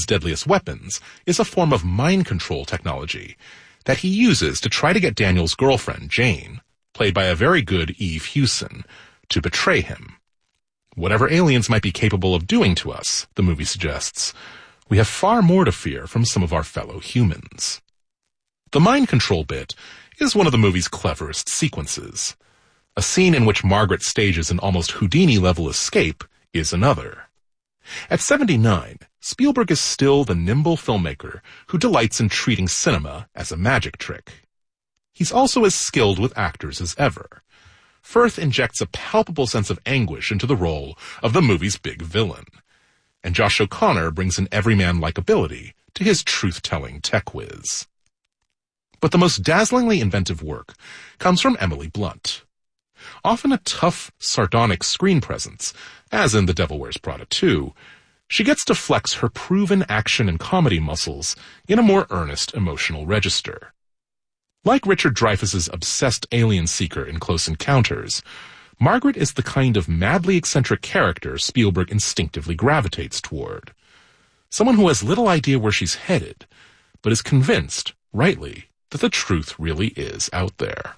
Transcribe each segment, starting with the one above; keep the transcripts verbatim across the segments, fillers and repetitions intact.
devil's deadliest weapons is a form of mind control technology that he uses to try to get Daniel's girlfriend, Jane, played by a very good Eve Hewson, to betray him. Whatever aliens might be capable of doing to us, the movie suggests, we have far more to fear from some of our fellow humans. The mind control bit is one of the movie's cleverest sequences. A scene in which Margaret stages an almost Houdini-level escape is another. At seventy-nine, Spielberg is still the nimble filmmaker who delights in treating cinema as a magic trick. He's also as skilled with actors as ever. Firth injects a palpable sense of anguish into the role of the movie's big villain, and Josh O'Connor brings an everyman likability to his truth-telling tech whiz. But the most dazzlingly inventive work comes from Emily Blunt. Often a tough, sardonic screen presence, as in The Devil Wears Prada two, she gets to flex her proven action and comedy muscles in a more earnest emotional register. Like Richard Dreyfuss's obsessed alien seeker in Close Encounters, Margaret is the kind of madly eccentric character Spielberg instinctively gravitates toward. Someone who has little idea where she's headed, but is convinced, rightly, that the truth really is out there.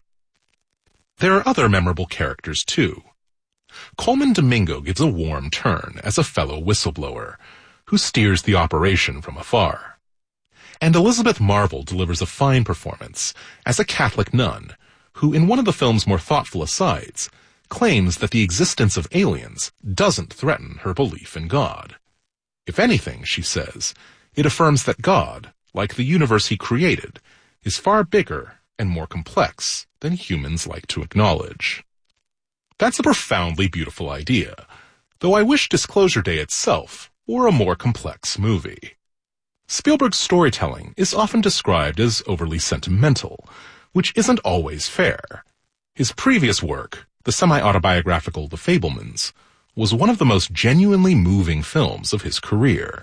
There are other memorable characters, too. Coleman Domingo gives a warm turn as a fellow whistleblower, who steers the operation from afar. And Elizabeth Marvel delivers a fine performance as a Catholic nun, who, in one of the film's more thoughtful asides, claims that the existence of aliens doesn't threaten her belief in God. If anything, she says, it affirms that God, like the universe he created, is far bigger and more complex than humans like to acknowledge. That's a profoundly beautiful idea, though I wish Disclosure Day itself were a more complex movie. Spielberg's storytelling is often described as overly sentimental, which isn't always fair. His previous work, the semi-autobiographical The Fabelmans, was one of the most genuinely moving films of his career.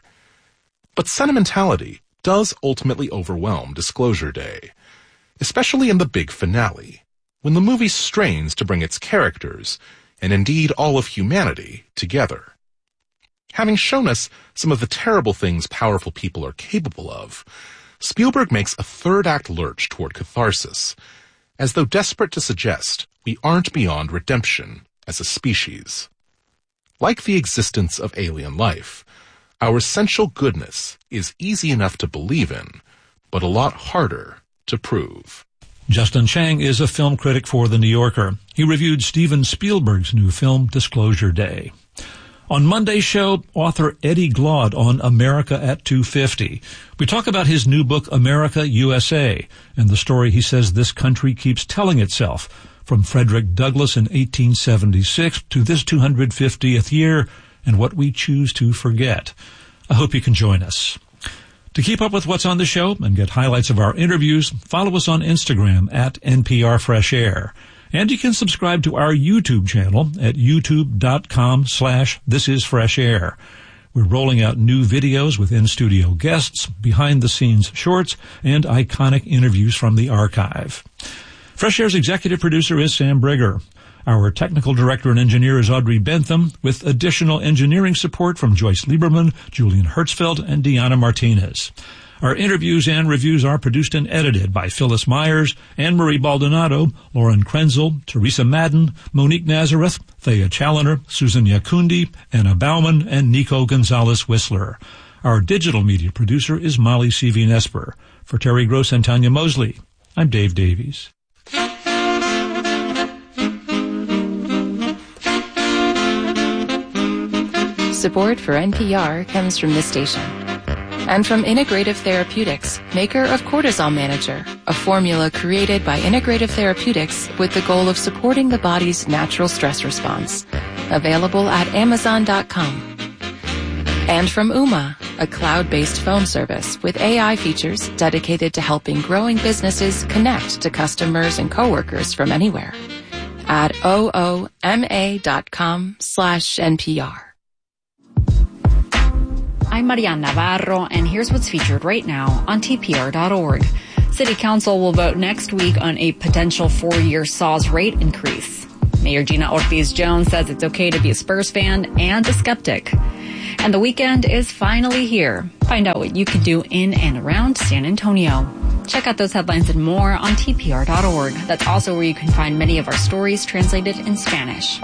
But sentimentality does ultimately overwhelm Disclosure Day, especially in the big finale, when the movie strains to bring its characters, and indeed all of humanity, together. Having shown us some of the terrible things powerful people are capable of, Spielberg makes a third-act lurch toward catharsis, as though desperate to suggest we aren't beyond redemption as a species. Like the existence of alien life, our essential goodness is easy enough to believe in, but a lot harder to prove. Justin Chang is a film critic for The New Yorker. He reviewed Steven Spielberg's new film, Disclosure Day. On Monday's show, author Eddie Glaude on America at two fifty. We talk about his new book, America, U S A, and the story he says this country keeps telling itself, from Frederick Douglass in eighteen seventy-six to this two hundred fiftieth year, and what we choose to forget. I hope you can join us. To keep up with what's on the show and get highlights of our interviews, follow us on Instagram at N P R Fresh Air. And you can subscribe to our YouTube channel at youtube.com slash This Is Fresh Air. We're rolling out new videos with in-studio guests, behind-the-scenes shorts, and iconic interviews from the archive. Fresh Air's executive producer is Sam Brigger. Our technical director and engineer is Audrey Bentham, with additional engineering support from Joyce Lieberman, Julian Hertzfeld, and Deanna Martinez. Our interviews and reviews are produced and edited by Phyllis Myers, Anne-Marie Baldonado, Lauren Krenzel, Teresa Madden, Monique Nazareth, Thea Challoner, Susan Yakundi, Anna Bauman, and Nico Gonzalez-Whistler. Our digital media producer is Molly C V Nesper. For Terry Gross and Tanya Mosley, I'm Dave Davies. Support for N P R comes from this station. And from Integrative Therapeutics, maker of Cortisol Manager, a formula created by Integrative Therapeutics with the goal of supporting the body's natural stress response. Available at amazon dot com. And from Ooma, a cloud-based phone service with A I features dedicated to helping growing businesses connect to customers and coworkers from anywhere. At ooma dot com slash N P R. I'm Marianne Navarro, and here's what's featured right now on T P R dot org. City Council will vote next week on a potential four-year S A W's rate increase. Mayor Gina Ortiz-Jones says it's okay to be a Spurs fan and a skeptic. And the weekend is finally here. Find out what you can do in and around San Antonio. Check out those headlines and more on T P R dot org. That's also where you can find many of our stories translated in Spanish.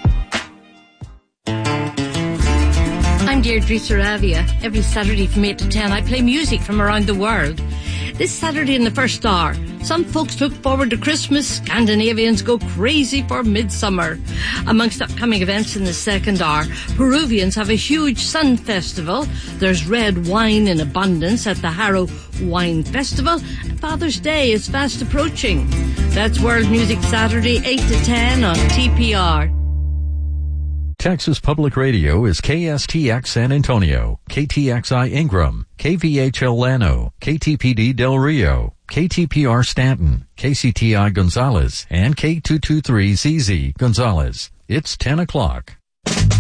I'm Deirdre Saravia. Every Saturday from eight to ten, I play music from around the world. This Saturday in the first hour, some folks look forward to Christmas, Scandinavians go crazy for midsummer. Amongst upcoming events in the second hour, Peruvians have a huge sun festival. There's red wine in abundance at the Harrow Wine Festival. And Father's Day is fast approaching. That's World Music Saturday, eight to ten on T P R. Texas Public Radio is K S T X San Antonio, K T X I Ingram, K V H L Llano, K T P D Del Rio, K T P R Stanton, K C T I Gonzales, and K two twenty-three Z Z Gonzales. It's ten o'clock.